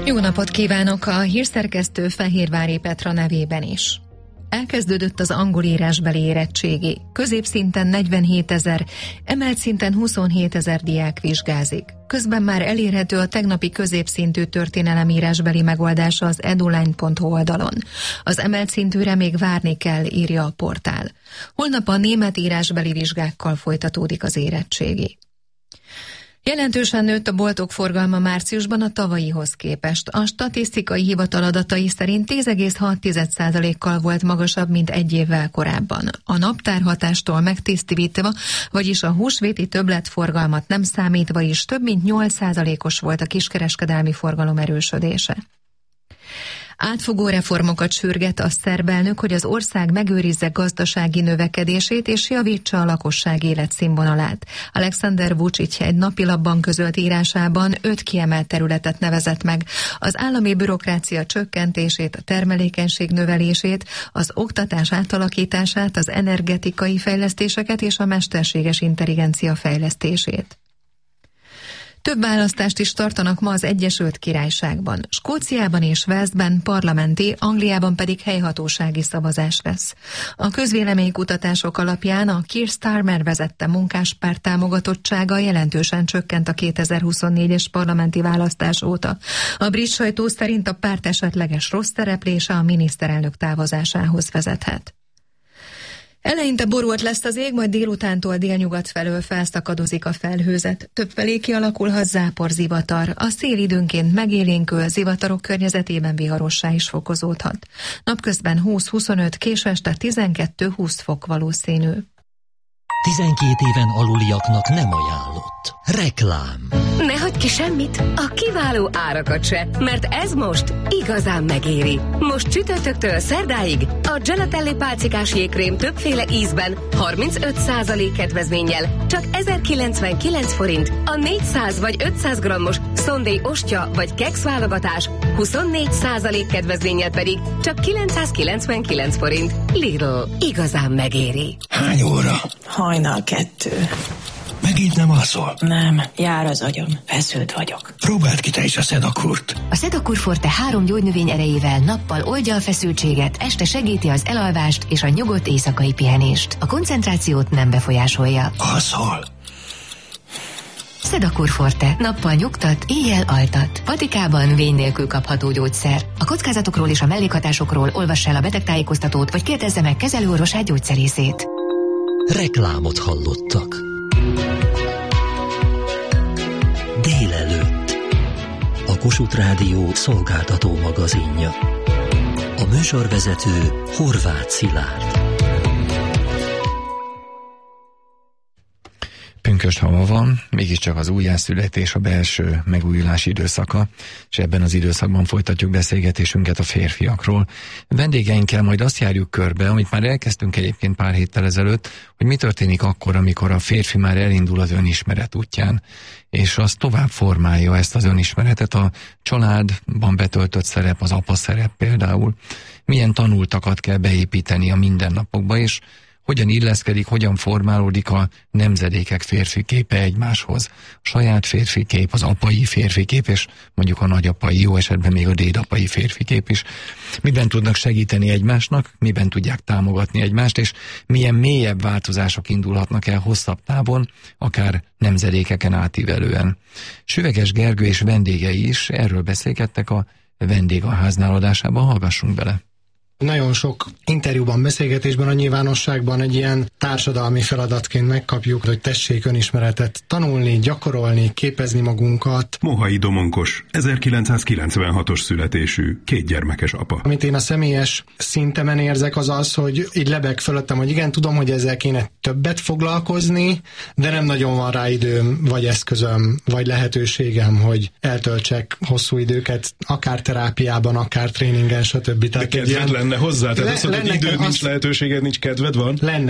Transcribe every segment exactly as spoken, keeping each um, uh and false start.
Jó napot kívánok a hírszerkesztő Fehérvári Petra nevében is. Elkezdődött az angol írásbeli érettségi. Középszinten negyvenhétezer, emelt szinten huszonhétezer diák vizsgázik. Közben már elérhető a tegnapi középszintű történelemírásbeli megoldása az eduline pont hu oldalon. Az emelt szintűre még várni kell, írja a portál. Holnap a német írásbeli vizsgákkal folytatódik az érettségi. Jelentősen nőtt a boltok forgalma márciusban a tavalyihoz képest. A statisztikai hivatal adatai szerint tíz egész hat százalékkal volt magasabb, mint egy évvel korábban. A naptárhatástól megtisztítva, vagyis a húsvéti többletforgalmat nem számítva is több mint nyolc százalékos volt a kiskereskedelmi forgalom erősödése. Átfogó reformokat sürget a szerb elnök, hogy az ország megőrizze gazdasági növekedését és javítsa a lakosság életszínvonalát. Alexander Vučić egy napilapban közölt írásában öt kiemelt területet nevezett meg: az állami bürokrácia csökkentését, a termelékenység növelését, az oktatás átalakítását, az energetikai fejlesztéseket és a mesterséges intelligencia fejlesztését. Több választást is tartanak ma az Egyesült Királyságban. Skóciában és Walesben parlamenti, Angliában pedig helyhatósági szavazás lesz. A közvéleménykutatások alapján a Keir Starmer vezette munkáspárt támogatottsága jelentősen csökkent a kétezer-huszonnégyes parlamenti választás óta. A brit sajtó szerint a párt esetleges rossz szereplése a miniszterelnök távozásához vezethet. Eleinte borult lesz az ég, majd délutántól délnyugat felől felszakadozik a felhőzet. Többfelé kialakulhat záporzivatar. A szél időnként megélénkül, zivatarok környezetében viharossá is fokozódhat. Napközben húsz-huszonöt, késő este tizenkettő-húsz fok valószínű. tizenkét éven aluliaknak nem ajánlott. Reklám. Ne hagyd ki semmit, a kiváló árakat se, mert ez most igazán megéri. Most csütörtöktől szerdáig a Gelatelli pálcikás jégkrém többféle ízben harmincöt százalék kedvezménnyel csak ezerkilencvenkilenc forint, a négyszáz vagy ötszáz grammos Sunday ostya vagy keksz válogatás huszonnégy százalék kedvezménnyel pedig csak kilencszázkilencvenkilenc forint. Lidl, igazán megéri. Hány óra? Hajnal kettő. Megint nem alszol? Nem, jár az agyam, feszült vagyok. Próbáld ki te is a Sedakurt. A Sedakur Forte három gyógynövény erejével nappal oldja a feszültséget, este segíti az elalvást és a nyugodt éjszakai pihenést. A koncentrációt nem befolyásolja. Alszol? Sedakur Forte. Nappal nyugtat, éjjel altat. Patikában vény nélkül kapható gyógyszer. A kockázatokról és a mellékhatásokról olvass el a betegtájékoztatót, vagy kérdezze meg kezelőorvosát, gyógyszerészét. Reklámot hallottak. Délelőtt. A Kossuth Rádió szolgáltató magazinja. A műsorvezető Horváth Szilárd. Pünkösd hava van, mégiscsak az újjászületés a belső megújulási időszaka, és ebben az időszakban folytatjuk beszélgetésünket a férfiakról. Vendégeinkkel majd azt járjuk körbe, amit már elkezdtünk egyébként pár héttel ezelőtt, hogy mi történik akkor, amikor a férfi már elindul az önismeret útján, és az tovább formálja ezt az önismeretet, a családban betöltött szerep, az apa szerep például. Milyen tanultakat kell beépíteni a mindennapokba, és hogyan illeszkedik, hogyan formálódik a nemzedékek férfi képe egymáshoz. A saját férfi kép, az apai férfi kép, és mondjuk a nagyapai, jó esetben még a dédapai férfi kép is. Miben tudnak segíteni egymásnak, miben tudják támogatni egymást, és milyen mélyebb változások indulhatnak el hosszabb távon, akár nemzedékeken átívelően. Süveges Gergő és vendégei is erről beszélgettek a Vendég a háznál adásában, hallgassunk bele. Nagyon sok interjúban, beszélgetésben, a nyilvánosságban egy ilyen társadalmi feladatként megkapjuk, hogy tessék önismeretet tanulni, gyakorolni, képezni magunkat. Mohai Domonkos, ezerkilencszázkilencvenhatos születésű, két gyermekes apa. Amit én a személyes szintemen érzek, az az, hogy így lebeg fölöttem, hogy igen, tudom, hogy ezzel kéne többet foglalkozni, de nem nagyon van rá időm, vagy eszközöm, vagy lehetőségem, hogy eltöltsek hosszú időket, akár terápiában, akár tréningen, stb. De kedved lenne hozzá? Tehát le, az, hogy időd nincs, az... lehetőséged, nincs kedved van? Lenne.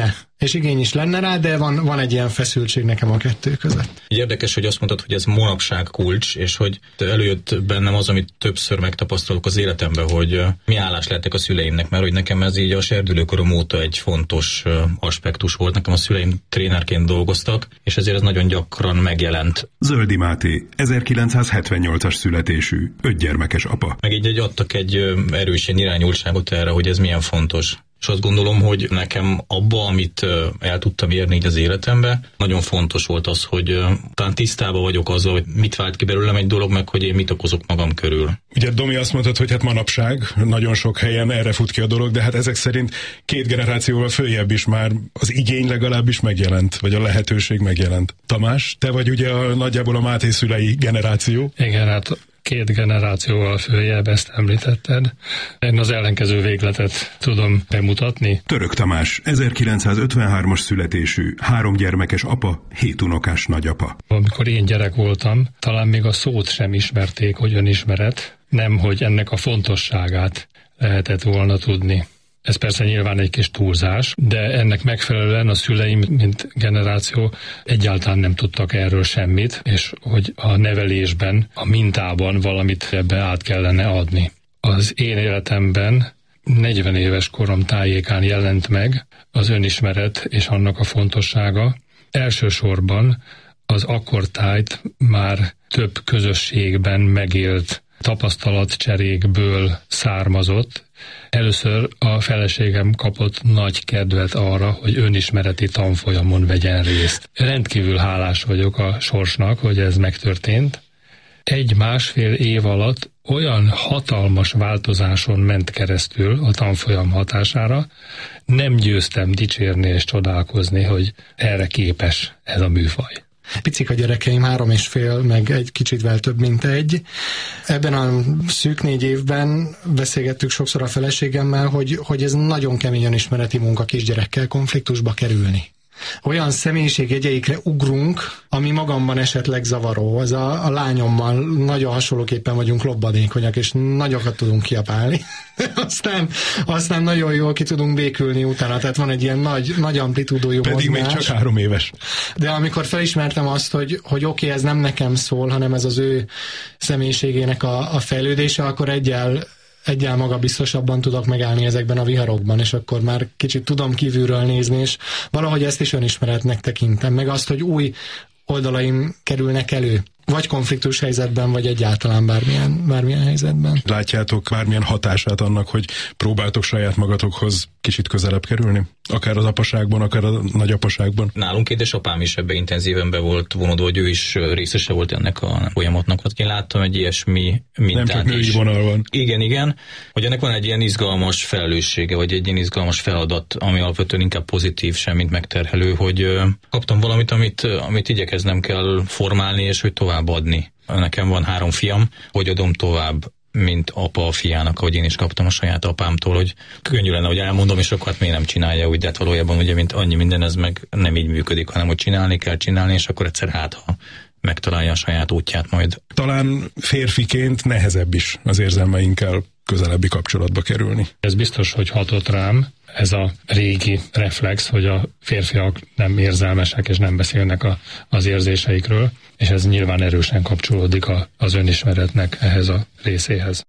és igény is lenne rá, de van, van egy ilyen feszültség nekem a kettő között. Érdekes, hogy azt mondtad, hogy ez manapság kulcs, és hogy előjött bennem az, amit többször megtapasztalok az életemben, hogy mi állás lettek a szüleimnek, mert hogy nekem ez így a serdülőkorom óta egy fontos aspektus volt. Nekem a szüleim trénerként dolgoztak, és ezért ez nagyon gyakran megjelent. Zöldi Máté, ezerkilencszázhetvennyolcas születésű, öt gyermekes apa. Meg így egy adtak egy erős irányultságot erre, hogy ez milyen fontos. És azt gondolom, hogy nekem abba, amit el tudtam érni így az életembe, nagyon fontos volt az, hogy talán tisztában vagyok azzal, hogy mit vált ki belőlem egy dolog, meg hogy én mit okozok magam körül. Ugye Domi azt mondtad, hogy hát manapság nagyon sok helyen erre fut ki a dolog, de hát ezek szerint két generációval följebb is már az igény legalábbis megjelent, vagy a lehetőség megjelent. Tamás, te vagy ugye a, nagyjából a Máté szülei generáció. Igen, hát két generációval följebb, ezt említetted. Én az ellenkező végletet tudom bemutatni. Török Tamás, ezerkilencszázötvenhármas születésű, három gyermekes apa, hét unokás nagyapa. Amikor én gyerek voltam, talán még a szót sem ismerték, hogy önismeret, nem, hogy ennek a fontosságát lehetett volna tudni. Ez persze nyilván egy kis túlzás, de ennek megfelelően a szüleim, mint generáció egyáltalán nem tudtak erről semmit, és hogy a nevelésben, a mintában valamit ebbe át kellene adni. Az én életemben negyven éves korom tájékán jelent meg az önismeret és annak a fontossága. Elsősorban az akkortájt már több közösségben megélt tapasztalatcserékből származott. Először a feleségem kapott nagy kedvet arra, hogy önismereti tanfolyamon vegyen részt. Rendkívül hálás vagyok a sorsnak, hogy ez megtörtént. Egy-másfél év alatt olyan hatalmas változáson ment keresztül a tanfolyam hatására, nem győztem dicsérni és csodálkozni, hogy erre képes ez a műfaj. Picik a gyerekeim, három és fél, meg egy kicsit több, mint egy. Ebben a szűk négy évben beszélgettük sokszor a feleségemmel, hogy, hogy ez nagyon kemény önismereti munka kisgyerekkel konfliktusba kerülni. Olyan személyiségjegyeikre ugrunk, ami magamban esetleg zavaró. Az a, a lányommal nagyon hasonlóképpen vagyunk lobbadékonyak, és nagyokat tudunk kiabálni. aztán, aztán nagyon jól ki tudunk békülni utána, tehát van egy ilyen nagy, nagy amplitúdójú mozgás. Pedig még csak három éves. De amikor felismertem azt, hogy, hogy oké, okay, ez nem nekem szól, hanem ez az ő személyiségének a, a fejlődése, akkor egyel egyel magabiztosabban tudok megállni ezekben a viharokban, és akkor már kicsit tudom kívülről nézni, és valahogy ezt is önismeretnek tekintem, meg azt, hogy új oldalaim kerülnek elő. Vagy konfliktus helyzetben, vagy egyáltalán bármilyen, bármilyen helyzetben. Látjátok bármilyen hatását annak, hogy próbáltok saját magatokhoz kicsit közelebb kerülni? Akár az apaságban, akár a nagyapaságban? Nálunk édesapám is ebbe intenzíven be volt vonódva, hogy ő is részese volt ennek a folyamatnak. Én láttam egy ilyesmi mintát. Nem csak női is. vonal van. Igen, igen. Hogy ennek van egy ilyen izgalmas felelőssége, vagy egy ilyen izgalmas feladat, ami alapvetően inkább pozitív, semmint megterhelő, hogy kaptam valamit, amit, amit igyekeznem kell formálni, és hogy tovább adni. Nekem van három fiam, hogy adom tovább, mint apa a fiának, ahogy én is kaptam a saját apámtól, hogy könnyű lenne, hogy elmondom, és akkor hát miért nem csinálja úgy, de hát valójában ugye, mint annyi minden, ez meg nem így működik, hanem hogy csinálni kell csinálni, és akkor egyszer hát, ha megtalálja a saját útját majd. Talán férfiként nehezebb is az érzelmeinkkel közelebbi kapcsolatba kerülni. Ez biztos, hogy hatott rám, ez a régi reflex, hogy a férfiak nem érzelmesek és nem beszélnek a, az érzéseikről, és ez nyilván erősen kapcsolódik a, az önismeretnek ehhez a részéhez.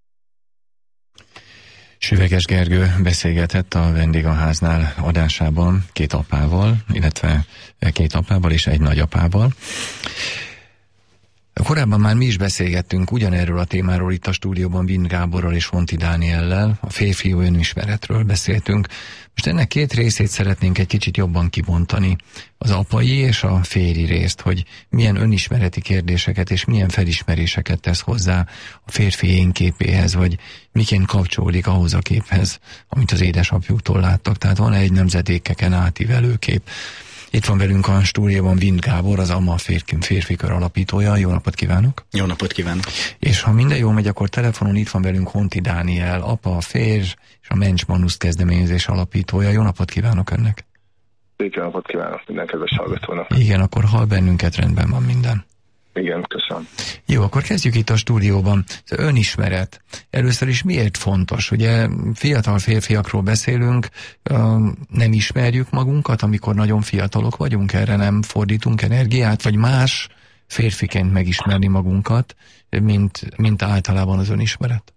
Süveges Gergő beszélgetett a Vendégháznál adásában két apával, illetve két apával és egy nagyapával. Korábban már mi is beszélgettünk ugyanerről a témáról itt a stúdióban Vind Gáborral és Honti Dániellel, a férfiú önismeretről beszéltünk. Most ennek két részét szeretnénk egy kicsit jobban kibontani, az apai és a férji részt, hogy milyen önismereti kérdéseket és milyen felismeréseket tesz hozzá a férfi én képéhez, vagy miként kapcsolódik ahhoz a képhez, amit az édesapjuktól láttak. Tehát van egy nemzedékeken átívelő kép. Itt van velünk a stúdióban Vind Gábor, az Amma férfi, férfi kör alapítója. Jó napot kívánok! Jó napot kívánok! És ha minden jól megy, akkor telefonon itt van velünk Honti Dániel, apa, férj és a Mencs Manuszt kezdeményezés alapítója. Jó napot kívánok önnek! Jó napot kívánok minden kedves hallgatónak! Igen, akkor hall bennünket, rendben van minden. Igen, köszönöm. Jó, akkor kezdjük itt a stúdióban. Az önismeret. Először is miért fontos? Ugye fiatal férfiakról beszélünk, nem ismerjük magunkat, amikor nagyon fiatalok vagyunk, erre nem fordítunk energiát, vagy más férfiként megismerni magunkat, mint, mint általában az önismeret?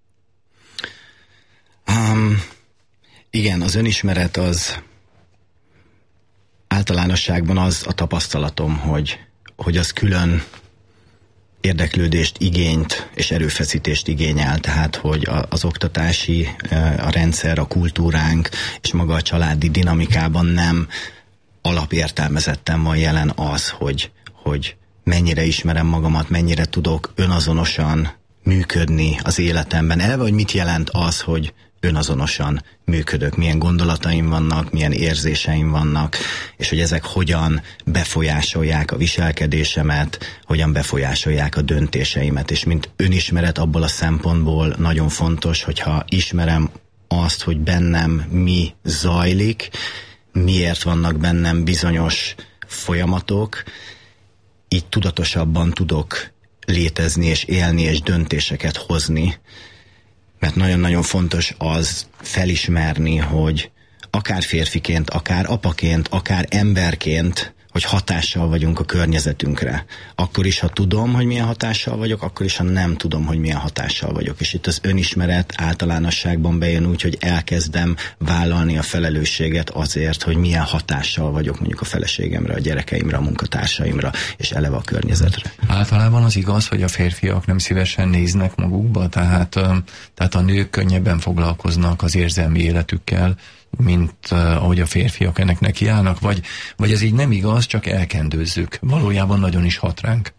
Um, igen, az önismeret az általánosságban az a tapasztalatom, hogy, hogy az külön érdeklődést, igényt és erőfeszítést igényel, tehát hogy az oktatási, a rendszer, a kultúránk és maga a családi dinamikában nem alapértelmezetten van jelen az, hogy, hogy mennyire ismerem magamat, mennyire tudok önazonosan működni az életemben. Eleve, hogy mit jelent az, hogy önazonosan működök, milyen gondolataim vannak, milyen érzéseim vannak, és hogy ezek hogyan befolyásolják a viselkedésemet, hogyan befolyásolják a döntéseimet, és mint önismeret abból a szempontból nagyon fontos, hogyha ismerem azt, hogy bennem mi zajlik, miért vannak bennem bizonyos folyamatok, így tudatosabban tudok létezni és élni és döntéseket hozni. Mert nagyon-nagyon fontos az felismerni, hogy akár férfiként, akár apaként, akár emberként, hogy hatással vagyunk a környezetünkre. Akkor is, ha tudom, hogy milyen hatással vagyok, akkor is, ha nem tudom, hogy milyen hatással vagyok. És itt az önismeret általánosságban bejön úgy, hogy elkezdem vállalni a felelősséget azért, hogy milyen hatással vagyok mondjuk a feleségemre, a gyerekeimre, a munkatársaimra, és eleve a környezetre. Általában az igaz, hogy a férfiak nem szívesen néznek magukba, tehát, tehát a nők könnyebben foglalkoznak az érzelmi életükkel, mint uh, ahogy a férfiak ennek nekiállnak, vagy, vagy ez így nem igaz, csak elkendőzzük. Valójában nagyon is hat ránk.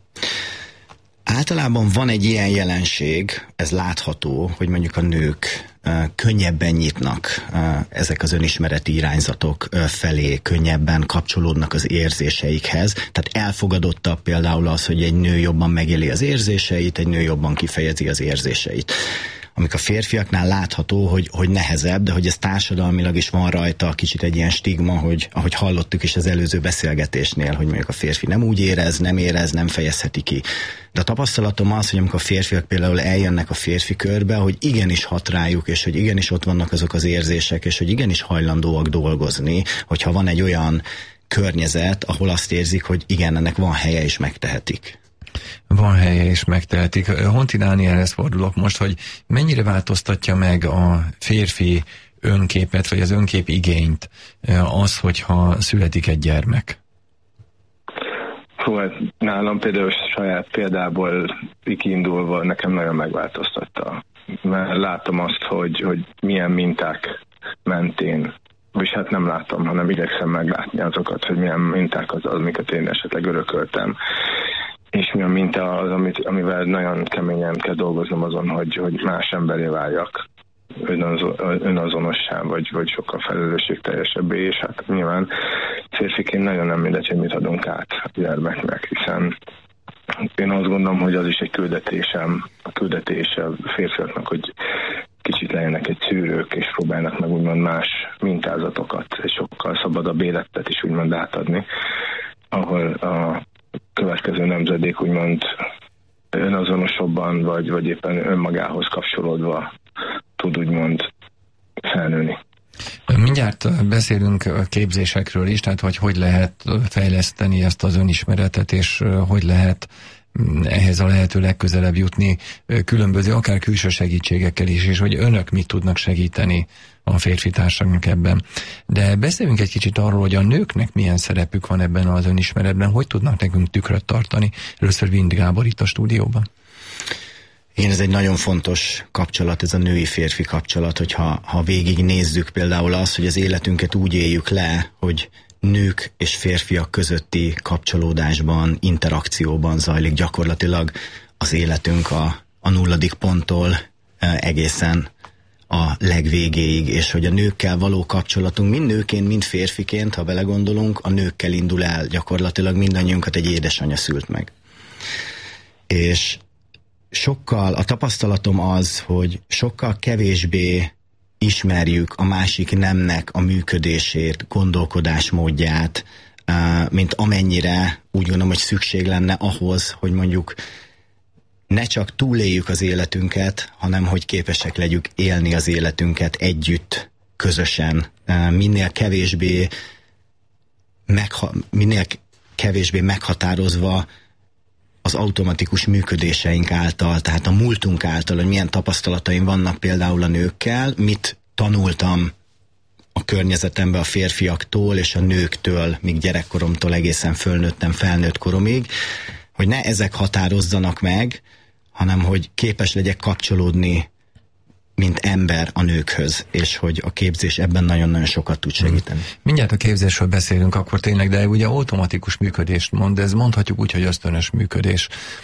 Általában van egy ilyen jelenség, ez látható, hogy mondjuk a nők uh, könnyebben nyitnak uh, ezek az önismereti irányzatok uh, felé, könnyebben kapcsolódnak az érzéseikhez. Tehát elfogadottabb például az, hogy egy nő jobban megéli az érzéseit, egy nő jobban kifejezi az érzéseit. Amik a férfiaknál látható, hogy, hogy nehezebb, de hogy ez társadalmilag is van rajta kicsit egy ilyen stigma, hogy ahogy hallottuk is az előző beszélgetésnél, hogy mondjuk a férfi nem úgy érez, nem érez, nem fejezheti ki. De a tapasztalatom az, hogy amikor a férfiak például eljönnek a férfi körbe, hogy igenis hat rájuk, és hogy igenis ott vannak azok az érzések, és hogy igenis hajlandóak dolgozni, hogyha van egy olyan környezet, ahol azt érzik, hogy igen, ennek van helye, és megtehetik. Van helye és megtehetik. Honti Dánielhez fordulok most, hogy mennyire változtatja meg a férfi önképet, vagy az önkép igényt az, hogyha születik egy gyermek? Hú, hát nálam például saját példából kiindulva nekem nagyon megváltoztatta. Mert látom azt, hogy, hogy milyen minták mentén, és hát nem látom, hanem igyekszem meglátni azokat, hogy milyen minták az, amiket én esetleg örököltem. És milyen minta az, amit, amivel nagyon keményen kell dolgoznom azon, hogy, hogy más emberé váljak, önazonossá, vagy, vagy sokkal felelősségteljesebbé, és hát nyilván férfiként nagyon nem mindegy, hogy mit adunk át a gyermeknek, hiszen én azt gondolom, hogy az is egy küldetésem, a küldetése a férfiaknak, hogy kicsit legyenek egy szűrők, és próbálnak meg úgymond más mintázatokat, és sokkal szabadabb életet is úgymond átadni, ahol a következő nemzedék úgymond önazonosabban, vagy, vagy éppen önmagához kapcsolódva tud úgymond felnőni. Mindjárt beszélünk képzésekről is, tehát hogy hogy lehet fejleszteni ezt az önismeretet, és hogy lehet ehhez a lehető legközelebb jutni különböző, akár külső segítségekkel is, és hogy önök mit tudnak segíteni a férfi társaknak ebben. De beszéljünk egy kicsit arról, hogy a nőknek milyen szerepük van ebben az önismeretben, hogy tudnak nekünk tükröt tartani. Először Vind Gábor itt a stúdióban. Igen, ez egy nagyon fontos kapcsolat, ez a női-férfi kapcsolat, hogyha ha végig nézzük például azt, hogy az életünket úgy éljük le, hogy nők és férfiak közötti kapcsolódásban, interakcióban zajlik gyakorlatilag az életünk a, a nulladik ponttól egészen a legvégéig, és hogy a nőkkel való kapcsolatunk mind nőként, mind férfiként, ha belegondolunk, a nőkkel indul el gyakorlatilag mindannyiunkat egy édesanyja szült meg. És sokkal, a tapasztalatom az, hogy sokkal kevésbé ismerjük a másik nemnek a működését, gondolkodásmódját, mint amennyire úgy gondolom, hogy szükség lenne ahhoz, hogy mondjuk ne csak túléljük az életünket, hanem hogy képesek legyünk élni az életünket együtt, közösen, minél kevésbé, megha- minél kevésbé meghatározva az automatikus működéseink által, tehát a múltunk által, hogy milyen tapasztalataim vannak például a nőkkel, mit tanultam a környezetembe a férfiaktól és a nőktől, míg gyerekkoromtól egészen fölnőttem felnőtt koromig, hogy ne ezek határozzanak meg, hanem hogy képes legyek kapcsolódni, mint ember a nőkhöz, és hogy a képzés ebben nagyon-nagyon sokat tud segíteni. Mindjárt a képzésről beszélünk akkor tényleg, de ugye automatikus működést mond, de ez mondhatjuk úgy, hogy ösztönös működés.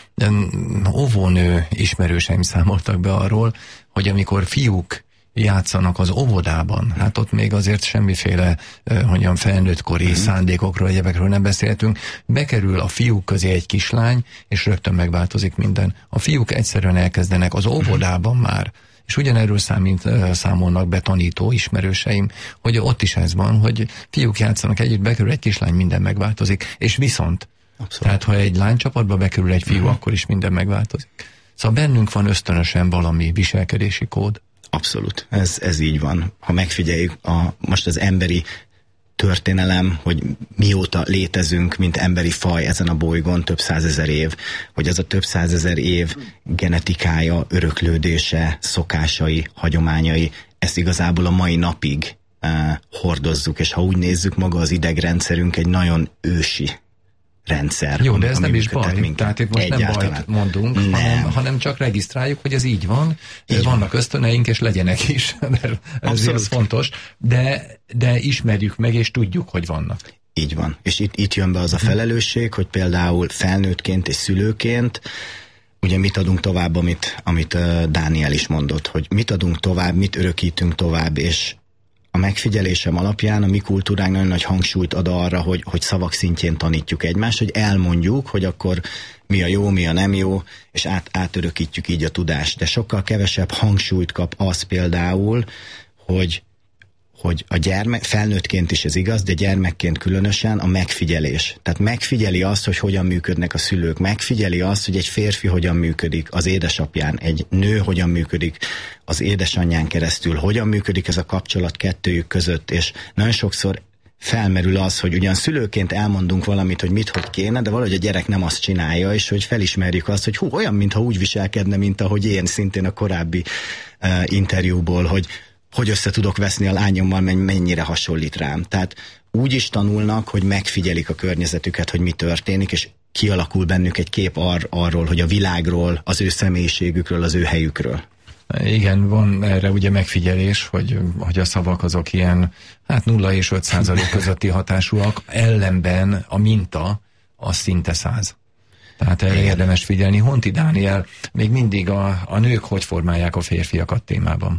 Óvónő ismerőseim számoltak be arról, hogy amikor fiúk játszanak az óvodában, hát ott még azért semmiféle hogyan felnőttkori mm. szándékokról, egyebekről nem beszéltünk, bekerül a fiúk közé egy kislány, és rögtön megváltozik minden. A fiúk egyszerűen elkezdenek az óvodában már, és ugyanerről számít, számolnak be tanító ismerőseim, hogy ott is ez van, hogy fiúk játszanak együtt, bekerül egy kislány, minden megváltozik, és viszont, abszolút. Tehát ha egy lánycsapatba bekerül egy fiú, mm. akkor is minden megváltozik. Szóval bennünk van ösztönösen valami viselkedési kód. Abszolút, ez, ez így van. Ha megfigyeljük a, most az emberi történelem, hogy mióta létezünk, mint emberi faj ezen a bolygón, több százezer év, hogy az a több százezer év genetikája, öröklődése, szokásai, hagyományai, ezt igazából a mai napig eh, hordozzuk, és ha úgy nézzük, maga az idegrendszerünk egy nagyon ősi rendszer. Jó, de ez nem is baj. Minket. Tehát itt most egyáltalán nem bajt mondunk, hanem, hanem csak regisztráljuk, hogy ez így van, így vannak van. Ösztöneink, és legyenek is, mert ez, ez fontos, de, de ismerjük meg, és tudjuk, hogy vannak. Így van. És itt, itt jön be az a felelősség, hogy például felnőttként és szülőként ugye mit adunk tovább, amit, amit uh, Dániel is mondott, hogy mit adunk tovább, mit örökítünk tovább, és a megfigyelésem alapján a mi kultúránk nagyon nagy hangsúlyt ad arra, hogy, hogy szavak szintjén tanítjuk egymást, hogy elmondjuk, hogy akkor mi a jó, mi a nem jó, és át, átörökítjük így a tudást. De sokkal kevesebb hangsúlyt kap az például, hogy, hogy a gyermek, felnőttként is ez igaz, de gyermekként különösen a megfigyelés. Tehát megfigyeli azt, hogy hogyan működnek a szülők, megfigyeli azt, hogy egy férfi hogyan működik az édesapján, egy nő hogyan működik az édesanyján keresztül, hogyan működik ez a kapcsolat kettőjük között, és nagyon sokszor felmerül az, hogy ugyan szülőként elmondunk valamit, hogy mit, hogy kéne, de valahogy a gyerek nem azt csinálja, és hogy felismerjük azt, hogy hú, olyan, mintha úgy viselkedne, mint ahogy én szintén a korábbi uh, interjúból, hogy hogy össze tudok veszni a lányommal, mennyire hasonlít rám. Tehát úgy is tanulnak, hogy megfigyelik a környezetüket, hogy mi történik, és kialakul bennük egy kép ar- arról, hogy a világról, az ő személyiségükről, az ő helyükről. Igen, van erre ugye megfigyelés, hogy, hogy a szavak azok ilyen hát nulla és öt százalék közötti hatásúak, ellenben a minta az szinte száz. Tehát erre érdemes figyelni. Honti Dániel, még mindig a, a nők hogy formálják a férfiakat témában?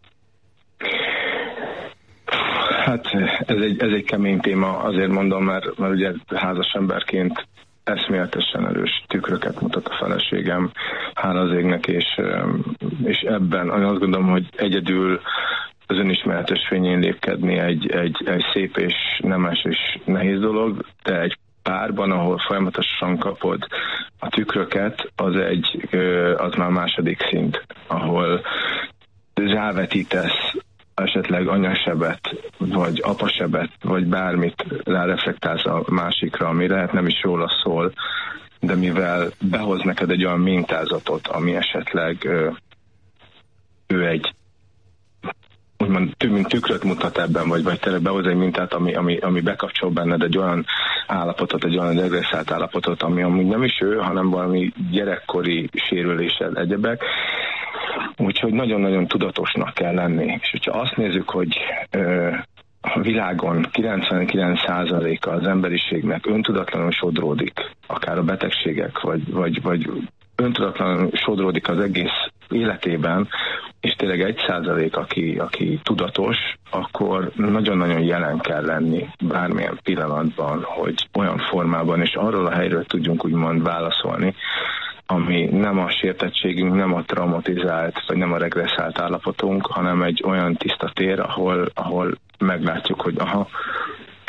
Hát ez egy, ez egy kemény téma, azért mondom, mert, mert ugye házas emberként eszméletesen erős tükröket mutat a feleségem, hála az égnek, és, és ebben azt gondolom, hogy egyedül az önismeretes fényén lépkedni egy, egy, egy szép és nemes és nehéz dolog, de egy párban, ahol folyamatosan kapod a tükröket, az egy, az már második szint, ahol rávetítesz esetleg anyasebet, vagy apasebet, vagy bármit ráreflektálsz a másikra, ami lehet nem is róla szól, de mivel behoz neked egy olyan mintázatot, ami esetleg ö, ő egy úgymond mint tükröt mutat ebben, vagy, vagy tényleg behoz egy mintát, ami, ami, ami bekapcsol benned egy olyan állapotot, egy olyan regresszált állapotot, ami amúgy nem is ő, hanem valami gyerekkori sérüléssel egyebek. Úgyhogy nagyon-nagyon tudatosnak kell lenni. És hogyha azt nézzük, hogy ö, a világon kilencvenkilenc százaléka az emberiségnek öntudatlanul sodródik, akár a betegségek, vagy, vagy, vagy öntudatlanul sodródik az egész életében, és tényleg egy százalék, aki, aki tudatos, akkor nagyon-nagyon jelen kell lenni bármilyen pillanatban, hogy olyan formában, és arról a helyről tudjunk úgymond válaszolni, ami nem a sértettségünk, nem a traumatizált, vagy nem a regresszált állapotunk, hanem egy olyan tiszta tér, ahol, ahol meglátjuk, hogy aha,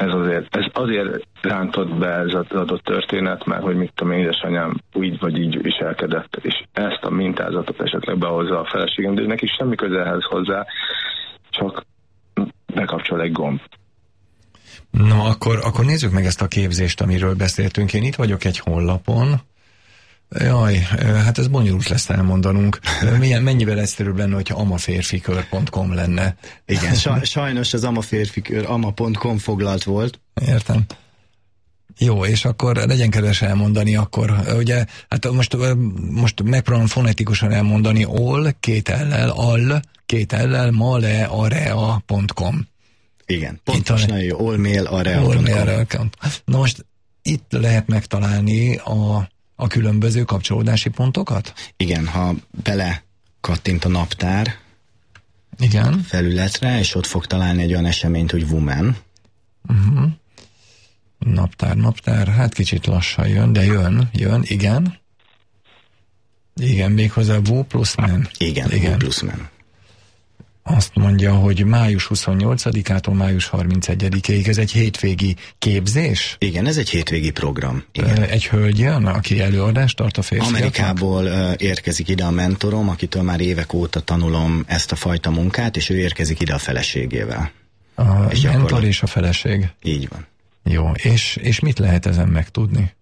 ez azért, ez azért rántott be ez az adott történet, mert hogy mit tudom én, édesanyám úgy vagy így viselkedett, és ezt a mintázatot esetleg behozza a feleségem, de neki semmi köze ehhez hozzá, csak bekapcsol egy gomb. Na, akkor, akkor nézzük meg ezt a képzést, amiről beszéltünk. Én itt vagyok egy honlapon. Jaj, hát ez bonyolult lesz elmondanunk. Milyen, mennyivel egyszerűbb lenne, hogyha amaférfikör pont com lenne? Igen, sajnos az amaférfikör, ama pont com foglalt volt. Értem. Jó, és akkor legyen kedves elmondani, akkor ugye, hát most, most megpróbálom fonetikusan elmondani, ol, két ellel, al, két ellel, male, area pont com. Igen, pontosan jó, olmail, area pont com. Na most itt lehet megtalálni a, a különböző kapcsolódási pontokat? Igen, ha bele kattint a naptár igen. felületre, és ott fog találni egy olyan eseményt, hogy Women. Uh-huh. Naptár, naptár, hát kicsit lassan jön, de jön, jön, igen. Igen, méghozzá W plusz men. Igen, igen. W plusz men. Azt mondja, hogy május huszonnyolcadikától május harmincegyedikéig, ez egy hétvégi képzés? Igen, ez egy hétvégi program. Igen. Egy hölgy jön, aki előadást tart a férfiaknak? Amerikából uh, érkezik ide a mentorom, akitől már évek óta tanulom ezt a fajta munkát, és ő érkezik ide a feleségével. A és mentor gyakorlat... és a feleség. Így van. Jó, és, és mit lehet ezen megtudni?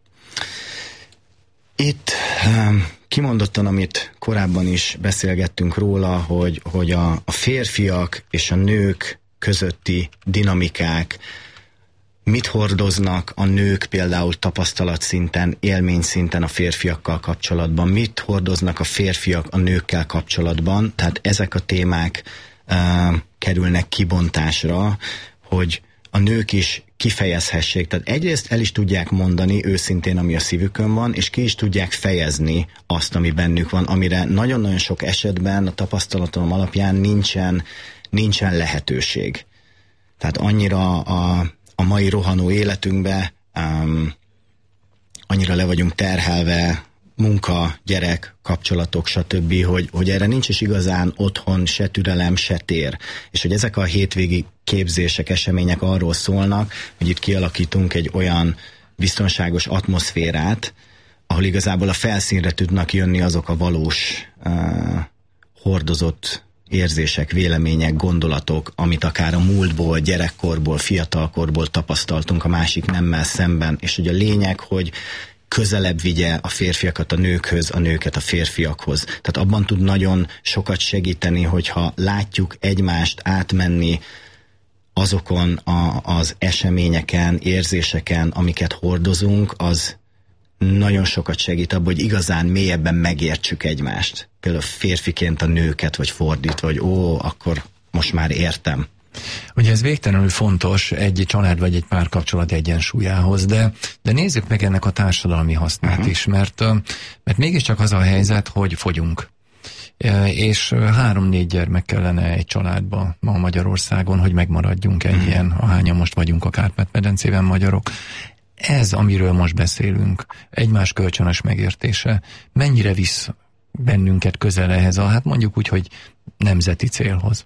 Itt um, kimondottan, amit korábban is beszélgettünk róla, hogy, hogy a, a férfiak és a nők közötti dinamikák, mit hordoznak a nők például tapasztalatszinten, élményszinten a férfiakkal kapcsolatban, mit hordoznak a férfiak a nőkkel kapcsolatban, tehát ezek a témák uh, kerülnek kibontásra, hogy a nők is kifejezhessék. Tehát egyrészt el is tudják mondani őszintén, ami a szívükön van, és ki is tudják fejezni azt, ami bennük van, amire nagyon-nagyon sok esetben a tapasztalatom alapján nincsen, nincsen lehetőség. Tehát annyira a, a mai rohanó életünkbe um, annyira le vagyunk terhelve, munka, gyerek, kapcsolatok, stb., hogy, hogy erre nincs is igazán otthon se türelem, se tér. És hogy ezek a hétvégi képzések, események arról szólnak, hogy itt kialakítunk egy olyan biztonságos atmoszférát, ahol igazából a felszínre tudnak jönni azok a valós uh, hordozott érzések, vélemények, gondolatok, amit akár a múltból, gyerekkorból, fiatalkorból tapasztaltunk a másik nemmel szemben. És hogy a lényeg, hogy közelebb vigye a férfiakat a nőkhöz, a nőket a férfiakhoz. Tehát abban tud nagyon sokat segíteni, hogyha látjuk egymást átmenni azokon a, az eseményeken, érzéseken, amiket hordozunk, az nagyon sokat segít abban, hogy igazán mélyebben megértsük egymást. Például férfiként a nőket, vagy fordítva, vagy ó, akkor most már értem. Ugye ez végtelenül fontos egy család vagy egy párkapcsolat egyensúlyához, de, de nézzük meg ennek a társadalmi hasznát uh-huh. is, mert, mert mégiscsak az a helyzet, hogy fogyunk. És három-négy gyermek kellene egy családba ma Magyarországon, hogy megmaradjunk egy uh-huh. ilyen, ahányan most vagyunk a Kárpát-medencében magyarok. Ez, amiről most beszélünk, egymás kölcsönös megértése, mennyire visz bennünket közel ehhez a, hát mondjuk úgy, hogy nemzeti célhoz?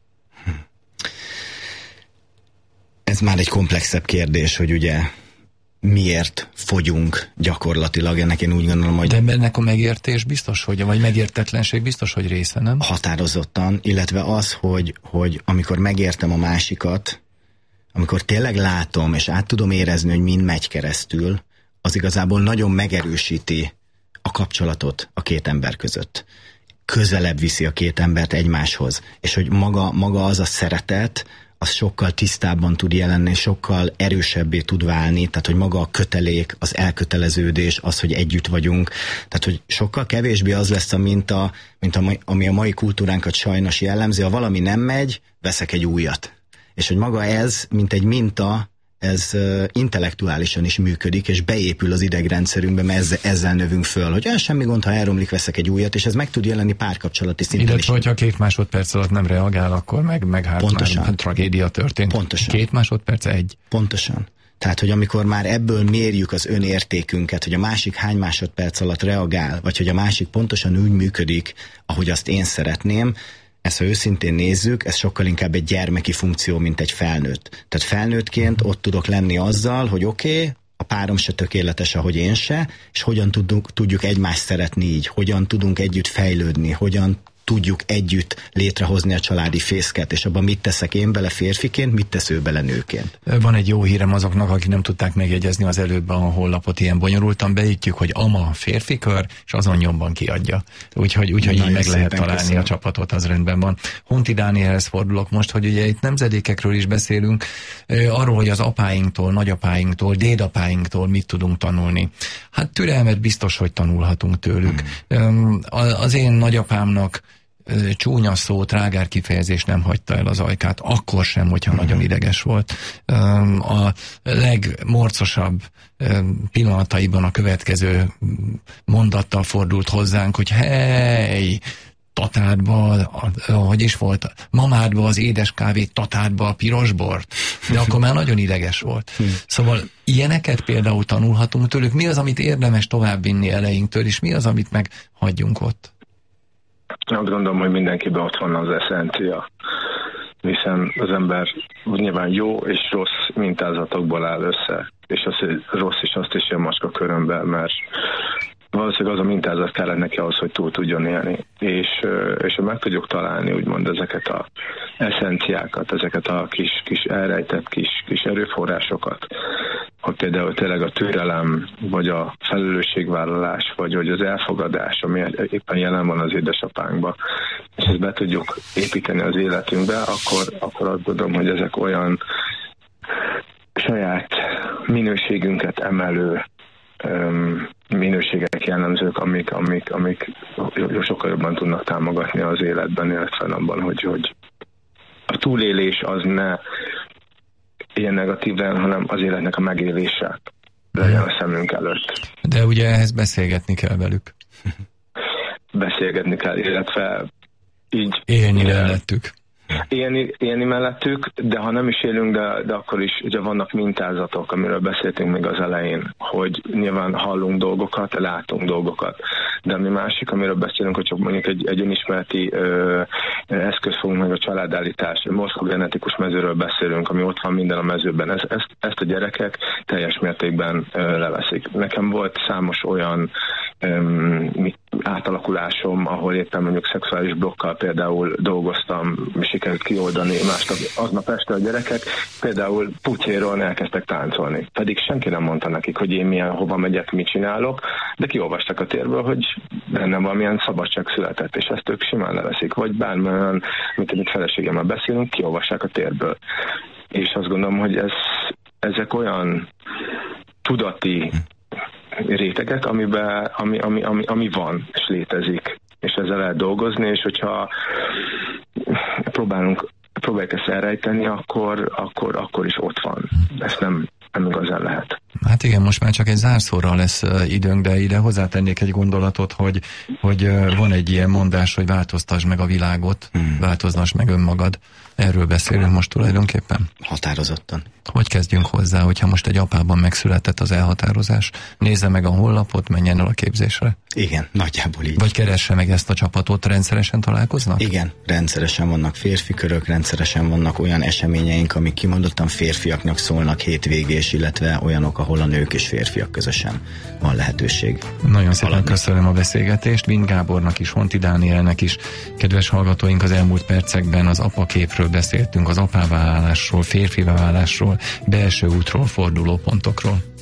Ez már egy komplexebb kérdés, hogy ugye miért fogyunk gyakorlatilag, ennek én úgy gondolom, hogy... De ennek a megértés biztos, hogy, vagy megértetlenség biztos, hogy része, nem? Határozottan, illetve az, hogy, hogy amikor megértem a másikat, amikor tényleg látom, és át tudom érezni, hogy mind megy keresztül, az igazából nagyon megerősíti a kapcsolatot a két ember között. Közelebb viszi a két embert egymáshoz. És hogy maga, maga az a szeretet, az sokkal tisztábban tud jelenni, sokkal erősebbé tud válni, tehát hogy maga a kötelék, az elköteleződés, az, hogy együtt vagyunk, tehát hogy sokkal kevésbé az lesz a minta, mint a, ami a mai kultúránkat sajnos jellemzi, ha valami nem megy, veszek egy újat. És hogy maga ez, mint egy minta, ez uh, intellektuálisan is működik, és beépül az idegrendszerünkbe, mert ezzel, ezzel növünk föl, hogy olyan semmi gond, ha elromlik, veszek egy újat, és ez meg tud jelenni párkapcsolati szinten. Illetve, hogyha két másodperc alatt nem reagál, akkor meg, meg hát Pontosan. Már tragédia történt. Pontosan. Két másodperc, egy. Pontosan. Tehát, hogy amikor már ebből mérjük az önértékünket, hogy a másik hány másodperc alatt reagál, vagy hogy a másik pontosan úgy működik, ahogy azt én szeretném, ezt ha őszintén nézzük, ez sokkal inkább egy gyermeki funkció, mint egy felnőtt. Tehát felnőttként ott tudok lenni azzal, hogy oké, okay, a párom se tökéletes, ahogy én se, és hogyan tudunk, tudjuk egymást szeretni így, hogyan tudunk együtt fejlődni, hogyan tudjuk együtt létrehozni a családi fészket, és abban mit teszek én bele férfiként, mit tesz ő bele nőként. Van egy jó hírem azoknak, akik nem tudták megjegyezni az előbb a honlapot ilyen bonyolultan, beütjük, hogy ama férfi kör, és azon nyomban kiadja. Úgyhogy, úgyhogy így meg lehet találni köszönöm. A csapatot, az rendben van. Honti Dánielhez fordulok most, hogy ugye itt nemzedékekről is beszélünk, arról, hogy az apáinktól, nagyapáinktól, dédapáinktól mit tudunk tanulni. Hát türelmet biztos, hogy tanulhatunk tőlük. Hmm. Az én nagyapámnak csúnya szó, trágár kifejezés nem hagyta el az ajkát, akkor sem, hogyha mm-hmm. nagyon ideges volt. A legmorcosabb pillanataiban a következő mondattal fordult hozzánk, hogy hely, Tatádba, hogy is volt, mamádba az édes kávét, Tatádba a piros bort, de akkor már nagyon ideges volt. Szóval ilyeneket például tanulhatunk tőlük. Mi az, amit érdemes továbbvinni elejénktől, és mi az, amit meg hagyjunk ott? Azt gondolom, hogy mindenkiben ott van az eszencia, hiszen az ember nyilván jó és rossz mintázatokból áll össze, és az rossz is azt is ilyen macska körömben, mert valószínűleg az a mintázat kellett neki ahhoz, hogy túl tudjon élni. És, és meg tudjuk találni úgymond ezeket az eszenciákat, ezeket a kis, kis elrejtett kis, kis erőforrásokat, hogy például tényleg a türelem, vagy a felelősségvállalás, vagy, vagy az elfogadás, ami éppen jelen van az édesapánkban, és ezt be tudjuk építeni az életünkbe, akkor, akkor azt gondolom, hogy ezek olyan saját minőségünket emelő um, minőségek jellemzők, amik, amik, amik sokkal jobban tudnak támogatni az életben, illetve abban, hogy, hogy a túlélés az ne ilyen negatív legyen, hanem az életnek a megélése legyen a szemünk előtt. De ugye ehhez beszélgetni kell velük. Beszélgetni kell, illetve így... Élni mellettük. Élni, élni mellettük, de ha nem is élünk, de, de akkor is ugye vannak mintázatok, amiről beszéltünk még az elején, hogy nyilván hallunk dolgokat, látunk dolgokat. De ami másik, amiről beszélünk, hogy csak mondjuk egy, egy önismereti ö, eszköz fogunk meg a családállítás, morfogenetikus mezőről beszélünk, ami ott van minden a mezőben. Ez, ezt, ezt a gyerekek teljes mértékben ö, leveszik. Nekem volt számos olyan ö, átalakulásom, ahol éppen mondjuk szexuális blokkal például dolgoztam, sikerült kioldani másnap, aznap este a gyerekek például putyéron elkezdtek táncolni. Pedig senki nem mondta nekik, hogy én milyen, hova megyek, mit csinálok, de kiolvastak a térből, hogy bennem valamilyen szabadság született, és ezt ők simán leveszik. Vagy bármilyen, mint amit feleségemmel beszélünk, kiolvassák a térből. És azt gondolom, hogy ez, ezek olyan tudati rétegek, amiben, ami, ami, ami, ami van, és létezik, és ezzel lehet dolgozni, és hogyha próbálunk, próbáljuk ezt elrejteni, akkor, akkor, akkor is ott van. Ezt nem, nem igazán lehet. Hát igen, most már csak egy zárszóra lesz időnk, de ide hozzátennék egy gondolatot, hogy, hogy van egy ilyen mondás, hogy változtasd meg a világot, hmm. változtasd meg önmagad. Erről beszélünk most tulajdonképpen. Határozottan. Hogy kezdjünk hozzá, hogyha most egy apában megszületett az elhatározás? Nézze meg a honlapot, menjen el a képzésre. Igen, nagyjából így. Vagy keresse meg ezt a csapatot, rendszeresen találkoznak? Igen, rendszeresen vannak férfi körök, rendszeresen vannak olyan eseményeink, amik kimondottan férfiaknak szólnak, hétvégés, illetve olyanok, ahol a nők és férfiak közösen van lehetőség. Nagyon szépen haladni. Köszönöm a beszélgetést, Vint Gábornak is, Honti Dánielnek is. Kedves hallgatóink, az elmúlt percekben az apaképről beszéltünk, az apává válásról, férfivá válásról, belső útról, fordulópontokról.